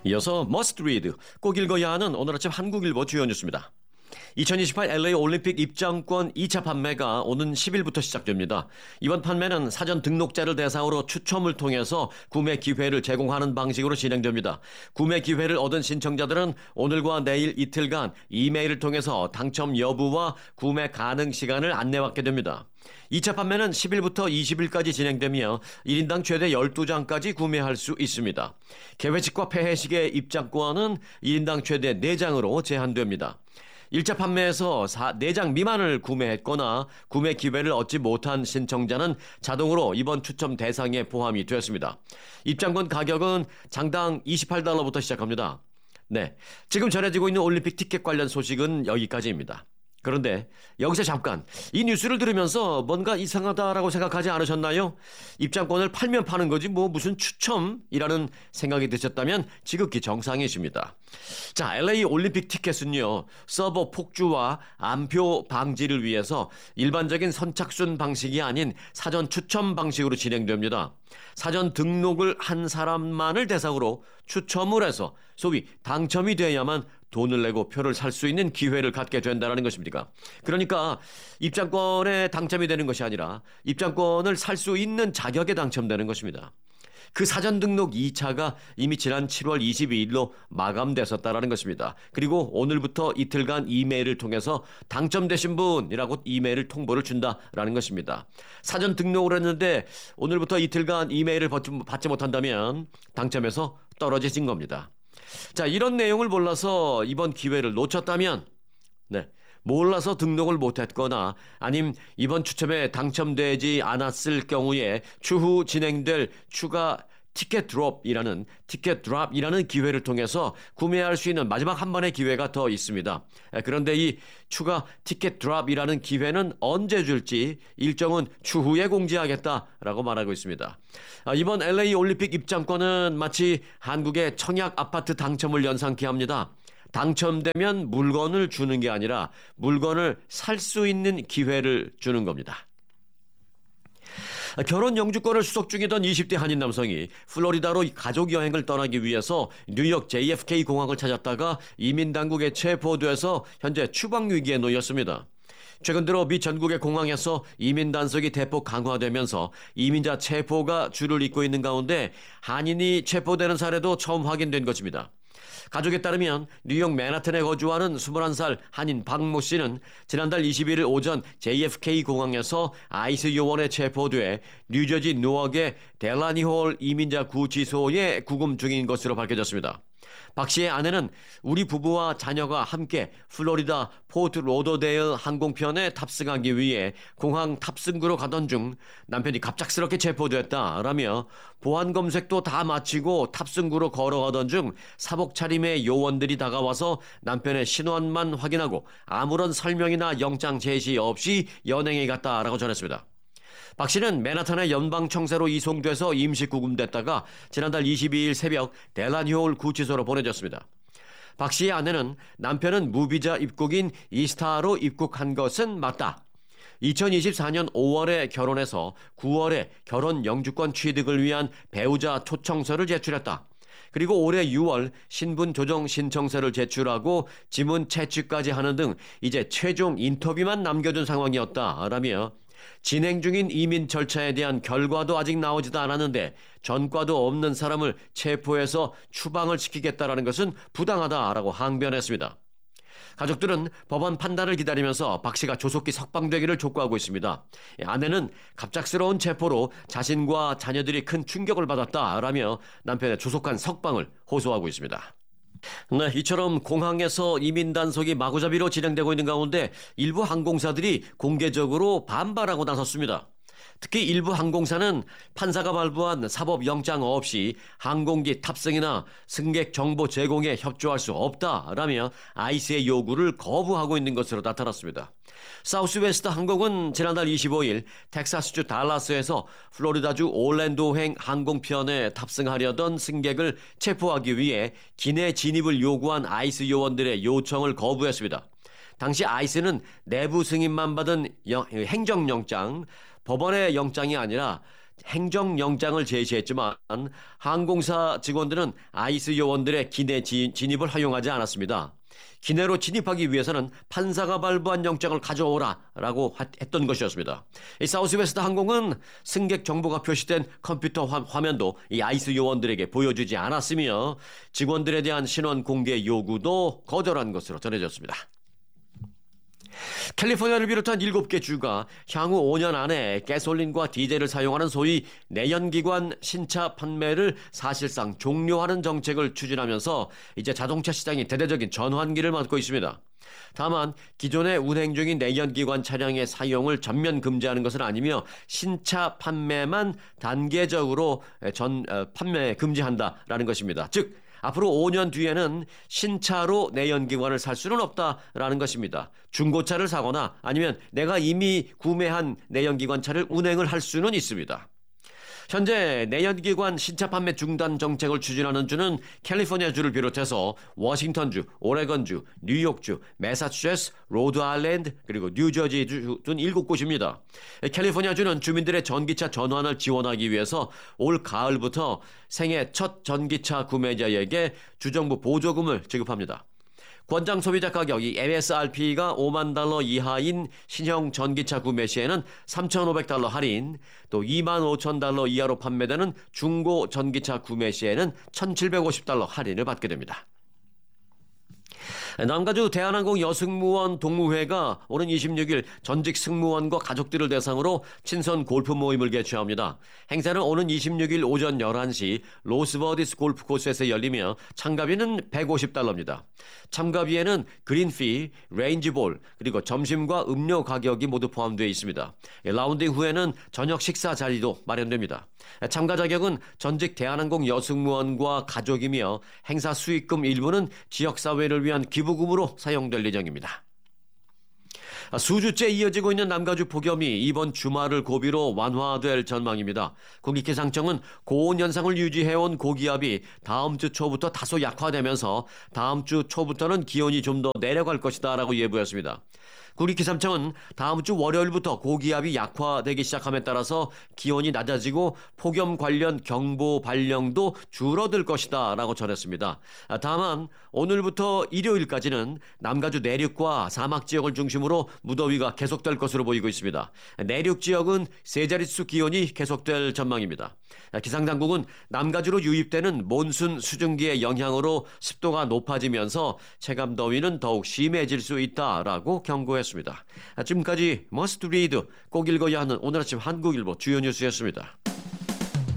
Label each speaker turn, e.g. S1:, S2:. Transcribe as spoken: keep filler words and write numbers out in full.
S1: 이어서 머스트 리드, 꼭 읽어야 하는 오늘 아침 한국일보 주요 뉴스입니다. 이천이십팔 엘에이 올림픽 입장권 이 차 판매가 오는 십 일부터 시작됩니다. 이번 판매는 사전 등록자를 대상으로 추첨을 통해서 구매 기회를 제공하는 방식으로 진행됩니다. 구매 기회를 얻은 신청자들은 오늘과 내일 이틀간 이메일을 통해서 당첨 여부와 구매 가능 시간을 안내받게 됩니다. 이 차 판매는 십 일부터 이십 일까지 진행되며 일 인당 최대 열두 장까지 구매할 수 있습니다. 개회식과 폐회식의 입장권은 일 인당 최대 네 장으로 제한됩니다. 일 차 판매에서 사, 네 장 미만을 구매했거나 구매 기회를 얻지 못한 신청자는 자동으로 이번 추첨 대상에 포함이 되었습니다. 입장권 가격은 장당 이십팔 달러부터 시작합니다. 네, 지금 전해지고 있는 올림픽 티켓 관련 소식은 여기까지입니다. 그런데 여기서 잠깐 이 뉴스를 들으면서 뭔가 이상하다라고 생각하지 않으셨나요? 입장권을 팔면 파는 거지 뭐 무슨 추첨이라는 생각이 드셨다면 지극히 정상이십니다. 자, 엘에이 올림픽 티켓은요, 서버 폭주와 암표 방지를 위해서 일반적인 선착순 방식이 아닌 사전 추첨 방식으로 진행됩니다. 사전 등록을 한 사람만을 대상으로 추첨을 해서 소위 당첨이 돼야만 돈을 내고 표를 살 수 있는 기회를 갖게 된다는 것입니다. 그러니까 입장권에 당첨이 되는 것이 아니라 입장권을 살 수 있는 자격에 당첨되는 것입니다. 그 사전 등록 이 차가 이미 지난 칠월 이십이일로 마감됐었다는 것입니다. 그리고 오늘부터 이틀간 이메일을 통해서 당첨되신 분이라고 이메일 통보를 준다라는 것입니다. 사전 등록을 했는데 오늘부터 이틀간 이메일을 받지 못한다면 당첨에서 떨어지신 겁니다. 자, 이런 내용을 몰라서 이번 기회를 놓쳤다면, 네, 몰라서 등록을 못했거나 아님 이번 추첨에 당첨되지 않았을 경우에 추후 진행될 추가 티켓 드롭이라는 티켓 드랍이라는 기회를 통해서 구매할 수 있는 마지막 한 번의 기회가 더 있습니다. 그런데 이 추가 티켓 드랍이라는 기회는 언제 줄지 일정은 추후에 공지하겠다라고 말하고 있습니다. 이번 엘에이 올림픽 입장권은 마치 한국의 청약 아파트 당첨을 연상케 합니다. 당첨되면 물건을 주는 게 아니라 물건을 살 수 있는 기회를 주는 겁니다. 결혼 영주권을 수속 중이던 이십 대 한인 남성이 플로리다로 가족 여행을 떠나기 위해서 뉴욕 제이에프케이 공항을 찾았다가 이민 당국에 체포돼서 현재 추방 위기에 놓였습니다. 최근 들어 미 전국의 공항에서 이민 단속이 대폭 강화되면서 이민자 체포가 줄을 잇고 있는 가운데 한인이 체포되는 사례도 처음 확인된 것입니다. 가족에 따르면 뉴욕 맨하탄에 거주하는 스물한 살 한인 박모 씨는 지난달 이십일일 오전 제이에프케이 공항에서 아이스 요원에 체포돼 뉴저지 누워크의 델라니홀 이민자 구치소에 구금 중인 것으로 밝혀졌습니다. 박 씨의 아내는 우리 부부와 자녀가 함께 플로리다 포트 로더데일 항공편에 탑승하기 위해 공항 탑승구로 가던 중 남편이 갑작스럽게 체포됐다라며 보안 검색도 다 마치고 탑승구로 걸어가던 중 사복 차림의 요원들이 다가와서 남편의 신원만 확인하고 아무런 설명이나 영장 제시 없이 연행해 갔다라고 전했습니다. 박 씨는 맨하탄의 연방청사로 이송돼서 임시 구금됐다가 지난달 이십이일 새벽 델라니홀 구치소로 보내졌습니다. 박 씨의 아내는 남편은 무비자 입국인 이스타로 입국한 것은 맞다. 이천이십사년 오월에 결혼해서 구월에 결혼 영주권 취득을 위한 배우자 초청서를 제출했다. 그리고 올해 유월 신분 조정 신청서를 제출하고 지문 채취까지 하는 등 이제 최종 인터뷰만 남겨둔 상황이었다라며 진행 중인 이민 절차에 대한 결과도 아직 나오지도 않았는데 전과도 없는 사람을 체포해서 추방을 시키겠다라는 것은 부당하다라고 항변했습니다. 가족들은 법원 판단을 기다리면서 박 씨가 조속히 석방되기를 촉구하고 있습니다. 아내는 갑작스러운 체포로 자신과 자녀들이 큰 충격을 받았다라며 남편의 조속한 석방을 호소하고 있습니다. 네, 이처럼 공항에서 이민 단속이 마구잡이로 진행되고 있는 가운데 일부 항공사들이 공개적으로 반발하고 나섰습니다. 특히 일부 항공사는 판사가 발부한 사법영장 없이 항공기 탑승이나 승객 정보 제공에 협조할 수 없다라며 아이스의 요구를 거부하고 있는 것으로 나타났습니다. 사우스웨스트 항공은 지난달 이십오일 텍사스주 달라스에서 플로리다주 올랜도행 항공편에 탑승하려던 승객을 체포하기 위해 기내 진입을 요구한 아이스 요원들의 요청을 거부했습니다. 당시 아이스는 내부 승인만 받은 영, 행정영장, 법원의 영장이 아니라 행정영장을 제시했지만 항공사 직원들은 아이스 요원들의 기내 진입을 허용하지 않았습니다. 기내로 진입하기 위해서는 판사가 발부한 영장을 가져오라라고 했던 것이었습니다. 이 사우스웨스트 항공은 승객 정보가 표시된 컴퓨터 화면도 이 아이스 요원들에게 보여주지 않았으며 직원들에 대한 신원 공개 요구도 거절한 것으로 전해졌습니다. 캘리포니아를 비롯한 일곱 개 주가 향후 오 년 안에 가솔린과 디젤을 사용하는 소위 내연기관 신차 판매를 사실상 종료하는 정책을 추진하면서 이제 자동차 시장이 대대적인 전환기를 맞고 있습니다. 다만 기존에 운행 중인 내연기관 차량의 사용을 전면 금지하는 것은 아니며 신차 판매만 단계적으로 전 어, 판매 금지한다라는 것입니다. 즉 앞으로 오 년 뒤에는 신차로 내연기관을 살 수는 없다라는 것입니다. 중고차를 사거나 아니면 내가 이미 구매한 내연기관 차를 운행을 할 수는 있습니다. 현재 내연기관 신차 판매 중단 정책을 추진하는 주는 캘리포니아주를 비롯해서 워싱턴주, 오레건주, 뉴욕주, 매사추세츠, 로드아일랜드 그리고 뉴저지주 등 일곱 곳입니다. 캘리포니아주는 주민들의 전기차 전환을 지원하기 위해서 올 가을부터 생애 첫 전기차 구매자에게 주정부 보조금을 지급합니다. 권장 소비자 가격이 엠에스알피가 오만 달러 이하인 신형 전기차 구매 시에는 삼천오백 달러 할인, 또 이만 오천 달러 이하로 판매되는 중고 전기차 구매 시에는 천칠백오십 달러 할인을 받게 됩니다. 남가주 대한항공 여승무원 동무회가 오는 이십육 일 전직 승무원과 가족들을 대상으로 친선 골프 모임을 개최합니다. 행사는 오는 이십육 일 오전 열한 시 로스버디스 골프 코스에서 열리며 참가비는 백오십 달러입니다. 참가비에는 그린피, 레인지볼, 그리고 점심과 음료 가격이 모두 포함되어 있습니다. 라운드 후에는 저녁 식사 자리도 마련됩니다. 참가 자격은 전직 대한항공 여승무원과 가족이며 행사 수익금 일부는 지역사회를 위한 기부금으로 사용될 예정입니다. 수주째 이어지고 있는 남가주 폭염이 이번 주말을 고비로 완화될 전망입니다. 국립기상청은 고온 현상을 유지해온 고기압이 다음 주 초부터 다소 약화되면서 다음 주 초부터는 기온이 좀 더 내려갈 것이다 라고 예보했습니다. 국립기상청은 다음 주 월요일부터 고기압이 약화되기 시작함에 따라서 기온이 낮아지고 폭염 관련 경보 발령도 줄어들 것이다 라고 전했습니다. 다만 오늘부터 일요일까지는 남가주 내륙과 사막 지역을 중심으로 무더위가 계속될 것으로 보이고 있습니다. 내륙 지역은 세 자릿수 기온이 계속될 전망입니다. 기상당국은 남가주로 유입되는 몬순 수증기의 영향으로 습도가 높아지면서 체감더위는 더욱 심해질 수 있다라고 경고했습니다. 지금까지 머스트 리드 꼭 읽어야 하는 오늘 아침 한국일보 주요 뉴스였습니다.